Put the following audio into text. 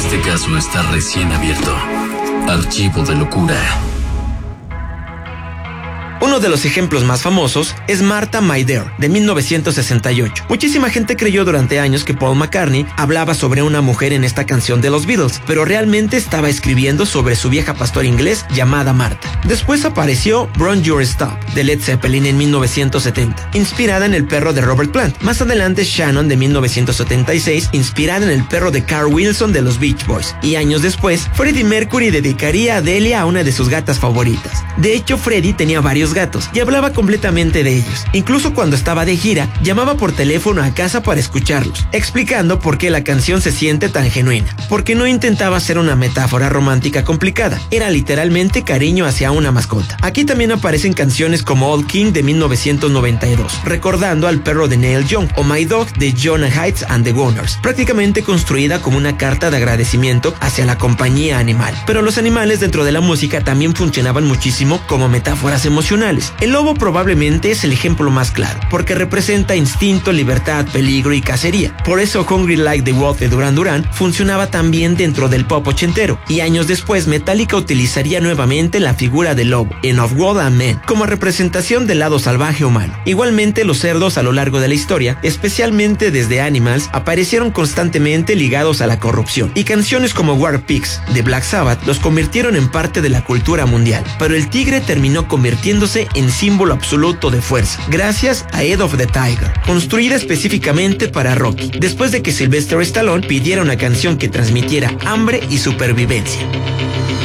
Este caso está recién abierto. Archivo de locura. Uno de los ejemplos más famosos es Martha My Dear, de 1968. Muchísima gente creyó durante años que Paul McCartney hablaba sobre una mujer en esta canción de los Beatles, pero realmente estaba escribiendo sobre su vieja pastora inglés llamada Martha. Después apareció Burn Your Stop, de Led Zeppelin en 1970, inspirada en el perro de Robert Plant. Más adelante Shannon, de 1976, inspirada en el perro de Carl Wilson de los Beach Boys. Y años después, Freddie Mercury dedicaría a Delia a una de sus gatas favoritas. De hecho, Freddie tenía varios gatos y hablaba completamente de ellos. Incluso cuando estaba de gira, llamaba por teléfono a casa para escucharlos, explicando por qué la canción se siente tan genuina. Porque no intentaba ser una metáfora romántica complicada, era literalmente cariño hacia una mascota. Aquí también aparecen canciones como Old King de 1992, recordando al perro de Neil Young, o My Dog de Jonah Heights and the Gunners, prácticamente construida como una carta de agradecimiento hacia la compañía animal. Pero los animales dentro de la música también funcionaban muchísimo como metáforas emocionales. El lobo probablemente es el ejemplo más claro, porque representa instinto, libertad, peligro y cacería. Por eso Hungry Like the Wolf de Duran Duran funcionaba también dentro del pop ochentero, y años después Metallica utilizaría nuevamente la figura del lobo en Of God and Men como representación del lado salvaje humano. Igualmente, los cerdos a lo largo de la historia, especialmente desde Animals, aparecieron constantemente ligados a la corrupción, y canciones como War Pigs de Black Sabbath los convirtieron en parte de la cultura mundial. Pero el tigre terminó convirtiéndose en símbolo absoluto de fuerza, gracias a Head of the Tiger, construida específicamente para Rocky, después de que Sylvester Stallone pidiera una canción que transmitiera hambre y supervivencia.